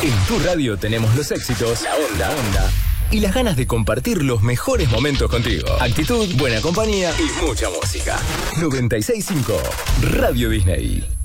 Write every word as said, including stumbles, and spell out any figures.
En tu radio tenemos los éxitos, la onda, onda y las ganas de compartir los mejores momentos contigo. Actitud, buena compañía y mucha música. noventa y seis punto cinco Radio Disney.